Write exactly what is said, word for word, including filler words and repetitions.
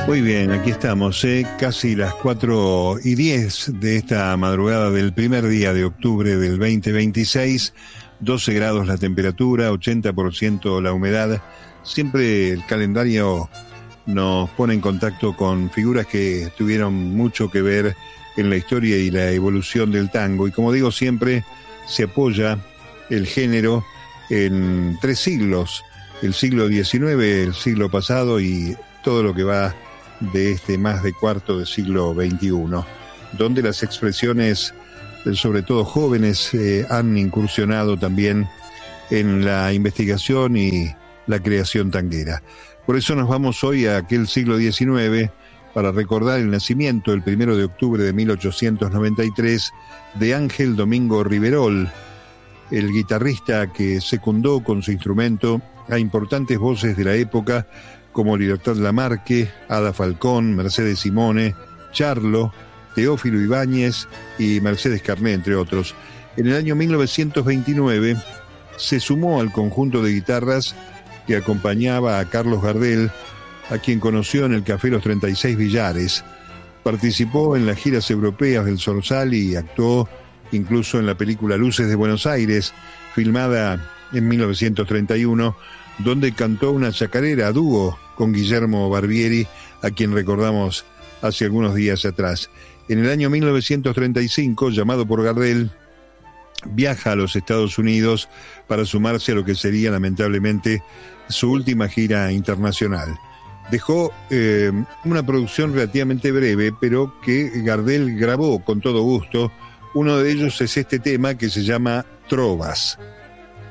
Muy bien, aquí estamos, ¿eh? Casi las cuatro y diez de esta madrugada del primer día de octubre del veinte veintiséis, doce grados la temperatura, ochenta por ciento la humedad. Siempre el calendario nos pone en contacto con figuras que tuvieron mucho que ver en la historia y la evolución del tango. Y como digo siempre, se apoya el género en tres siglos, el siglo diecinueve, el siglo pasado y todo lo que va de este más de cuarto del siglo veintiuno, donde las expresiones, sobre todo jóvenes, eh, han incursionado también en la investigación y la creación tanguera. Por eso nos vamos hoy a aquel siglo diecinueve para recordar el nacimiento, el primero de octubre de mil ochocientos noventa y tres, de Ángel Domingo Riverol, el guitarrista que secundó con su instrumento a importantes voces de la época como Libertad Lamarque, Ada Falcón, Mercedes Simone, Charlo, Teófilo Ibáñez y Mercedes Carné, entre otros. En el año mil novecientos veintinueve se sumó al conjunto de guitarras que acompañaba a Carlos Gardel, a quien conoció en el Café Los treinta y seis Villares. Participó en las giras europeas del Zorzal y actuó incluso en la película Luces de Buenos Aires, filmada en mil novecientos treinta y uno, donde cantó una chacarera a dúo con Guillermo Barbieri, a quien recordamos hace algunos días atrás. En el año mil novecientos treinta y cinco, llamado por Gardel, viaja a los Estados Unidos para sumarse a lo que sería lamentablemente su última gira internacional. Dejó eh, una producción relativamente breve, pero que Gardel grabó con todo gusto. Uno de ellos es este tema que se llama Trovas.